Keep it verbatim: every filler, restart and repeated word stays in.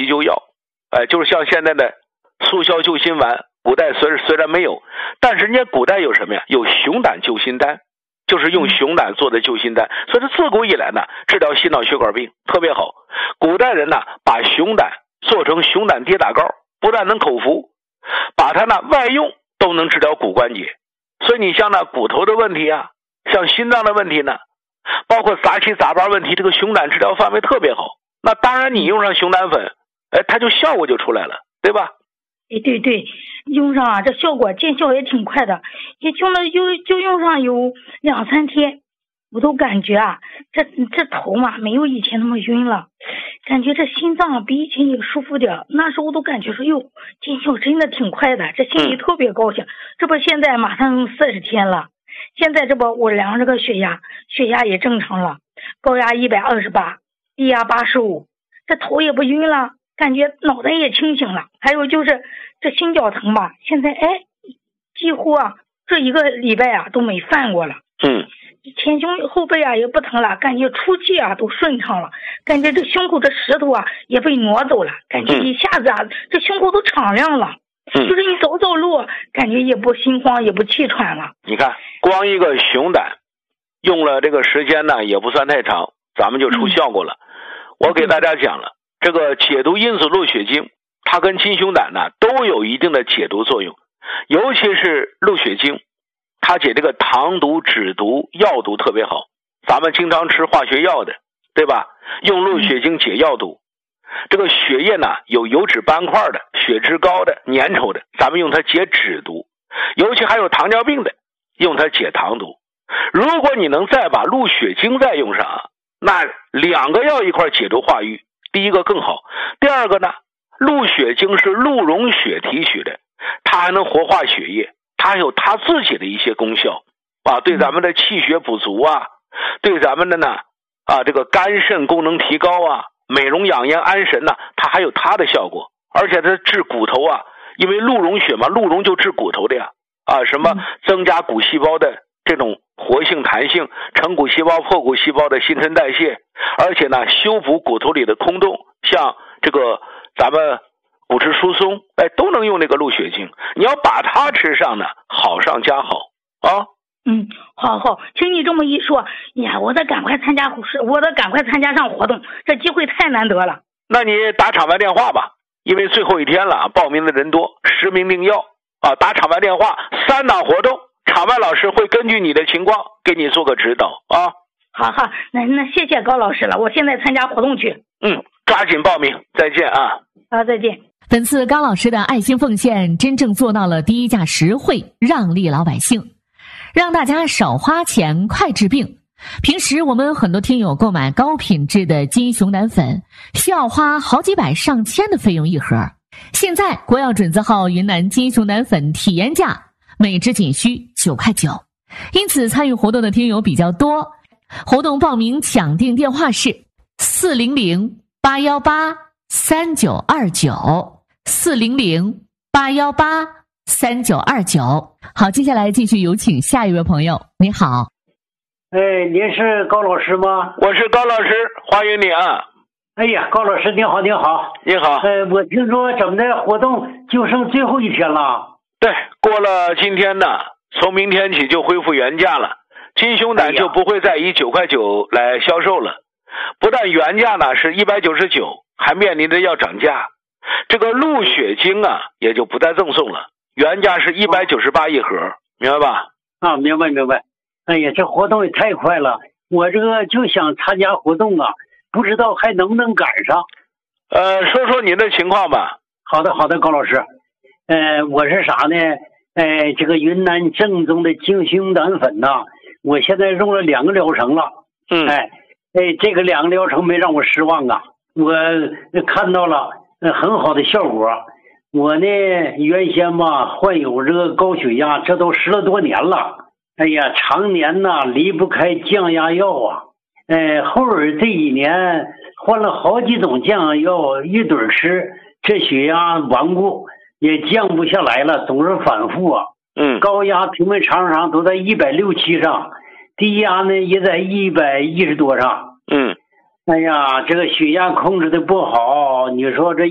急救药，哎，就是像现在的速效救心丸，古代虽虽然没有，但是人家古代有什么呀？有熊胆救心丹，就是用熊胆做的救心丹。所以这自古以来呢，治疗心脑血管病特别好。古代人呢，把熊胆做成熊胆跌打膏，不但能口服，把它呢外用都能治疗骨关节。所以你像那骨头的问题啊，像心脏的问题呢，包括杂七杂八问题，这个熊胆治疗范围特别好。那当然你用上熊胆粉，哎，它就效果就出来了，对吧？ 对对对，用上啊，这效果见效也挺快的，也用了就就用上有两三天，我都感觉啊，这这头嘛没有以前那么晕了，感觉这心脏啊比以前也舒服点。那时候都感觉说哟，见效真的挺快的，这心里特别高兴。这不现在马上四十天了，现在这不我量这个血压，血压也正常了，高压一百二十八，低压八十五，这头也不晕了。感觉脑袋也清醒了，还有就是这心绞疼吧，现在哎，几乎啊这一个礼拜啊都没犯过了。 嗯， 前胸后背啊也不疼了，感觉出气啊都顺畅了，感觉这胸口这石头啊也被挪走了，感觉一下子啊、嗯、这胸口都敞亮了。嗯，就是你走走路，感觉也不心慌也不气喘了。 你看，光一个熊胆，用了这个时间呢也不算太长，咱们就出效果了。嗯、我给大家讲了。这个解毒因子鹿血精，它跟金熊胆呢都有一定的解毒作用，尤其是鹿血精，它解这个糖毒、脂毒、药毒特别好。咱们经常吃化学药的，对吧？用鹿血精解药毒。这个血液呢有油脂斑块的、血脂高的、粘稠的，咱们用它解脂毒。尤其还有糖尿病的，用它解糖毒。如果你能再把鹿血精再用上，那两个药一块解毒化瘀。第一个更好，第二个呢，鹿血精是鹿茸血提取的，它还能活化血液，它有它自己的一些功效啊，对咱们的气血补足啊，对咱们的呢啊这个肝肾功能提高啊，美容养颜安神呢，它还有它的效果，而且它治骨头啊，因为鹿茸血嘛，鹿茸就治骨头的呀啊，什么增加骨细胞的这种活性弹性，成骨细胞破骨细胞的新陈代谢，而且呢修补骨头里的空洞，像这个咱们骨质疏松，哎，都能用那个鹿血精。你要把它吃上呢，好上加好啊。 嗯，好好，听你这么一说呀，我得赶快参加我得赶快参加上活动，这机会太难得了。 那你打场外电话吧，因为最后一天了，报名的人多，实名订药啊，打场外电话，三档活动。场外老师会根据你的情况给你做个指导啊。 好好，那那谢谢高老师了，我现在参加活动去。 嗯，抓紧报名，再见啊。 好，再见。 本次高老师的爱心奉献真正做到了低价实惠，让利老百姓，让大家少花钱快治病。平时我们很多听友购买高品质的金熊胆粉需要花好几百上千的费用一盒，现在国药准字号云南金熊胆粉体验价每支仅需九块九，因此参与活动的听友比较多。活动报名抢订电话是四零零八幺八三九二九四零零八幺八三九二九。好，接下来继续有请下一位朋友。你好， 哎，您是高老师吗？ 我是高老师，欢迎你啊。 哎呀，高老师您好，您好， 你好。 呃，我听说咱们的活动就剩最后一天了。 对，过了今天呢，从明天起就恢复原价了，金熊胆就不会再以九块九来销售了。不但原价呢是一百九十九，还面临着要涨价。这个鹿血精啊，也就不再赠送了，原价是一百九十八一盒，明白吧？ 啊，明白明白。哎呀，这活动也太快了，我这个就想参加活动啊，不知道还能不能赶上。 呃，说说您的情况吧。 好的好的，高老师。呃，我是啥呢？呃，这个云南正宗的金熊胆粉呐、啊，我现在用了两个疗程了。 嗯， 哎，哎，这个两个疗程没让我失望啊，我看到了很好的效果。我呢，原先吧患有这个高血压，这都十了多年了。哎呀，常年呐离不开降压药啊。呃，后儿这一年换了好几种降压药，一顿吃，这血压顽固。也降不下来了，总是反复啊。 嗯， 高压平平常常都在一百六七上，低压呢也在一百一十多上。 嗯， 哎呀，这个血压控制的不好，你说这